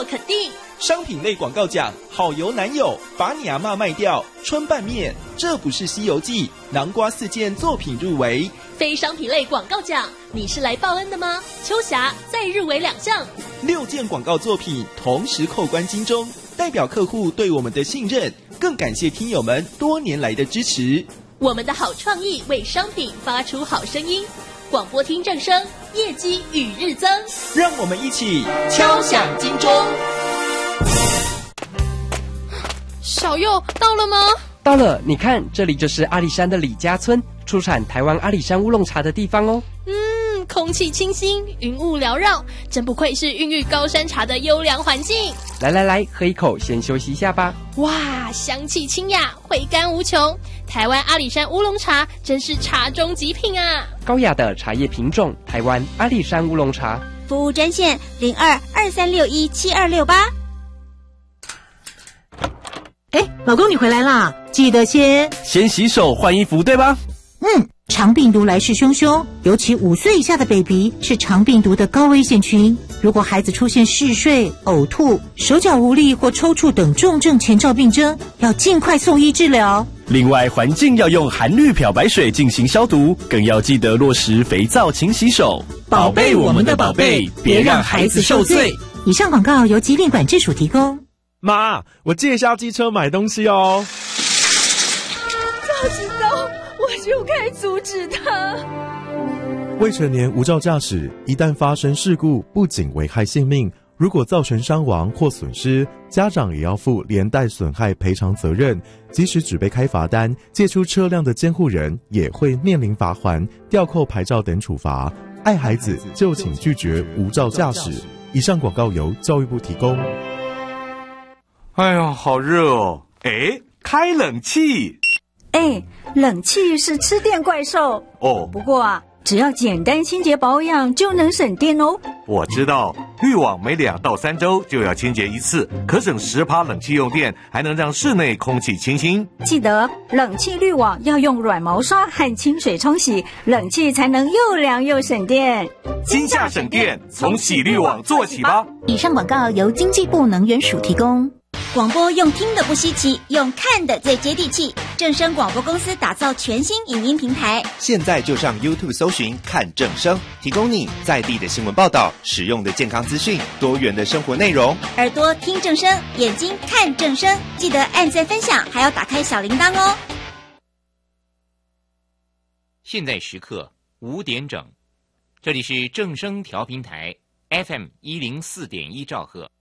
获肯定。 商品类广告奖，好油男友，把你阿嬷卖掉，春拌面，这不是西游记，南瓜4件作品入围。 非商品类广告奖，你是来报恩的吗？秋霞再入围2项 ，6件广告作品同时扣关金钟，代表客户对我们的信任，更感谢听友们多年来的支持。 我们的好创意为商品发出好声音，广播听正声，业绩与日增。 让我们一起敲响金钟。 小佑到了吗？ 到了，你看，这里就是阿里山的李家村，出产台湾阿里山乌龙茶的地方哦。 空气清新，云雾缭绕，真不愧是孕育高山茶的优良环境。 来，喝一口，先休息一下吧。 哇，香气清雅，回甘无穷。台湾阿里山乌龙茶真是茶中极品啊！ 高雅的茶叶品种，台湾阿里山乌龙茶。 服务专线02-2361-7268。 老公你回来啦，记得先洗手换衣服，对吧？ 肠病毒来势汹汹，尤其5岁以下的 baby 是肠病毒的高危险群。如果孩子出现嗜睡、呕吐、手脚无力或抽搐等重症前兆病征，要尽快送医治疗。 另外，环境要用含氯漂白水进行消毒，更要记得落实肥皂勤洗手， 宝贝我们的宝贝，别让孩子受罪。以上广告由疾病管制署提供。 妈，我借一下机车买东西哦。 早知道我就该阻止他。 未成年无照驾驶，一旦发生事故，不仅危害性命，如果造成伤亡或损失，家长也要负连带损害赔偿责任。即使只被开罚单，借出车辆的监护人也会面临罚锾、吊扣牌照等处罚。爱孩子就请拒绝无照驾驶。以上广告由教育部提供。 哎呀，好热哦！开冷气。 冷气是吃电怪兽哦。 不过只要简单清洁保养就能省电哦。 我知道，滤网每2到3周就要清洁一次，可省10%冷气用电，还能让室内空气清新。 记得冷气滤网要用软毛刷和清水冲洗，冷气才能又凉又省电。 今夏省电，从洗滤网做起吧。 以上广告由经济部能源署提供。广播用听的不稀奇，用看的最接地气。正声广播公司打造全新影音平台， 现在就上 YouTube 搜寻看正声，提供你在地的新闻报道、实用的健康资讯、多元的生活内容。 耳朵听正声，眼睛看正声，记得按赞分享，还要打开小铃铛哦。 现在时刻5点整，这里是正声调频台 FM104.1兆赫。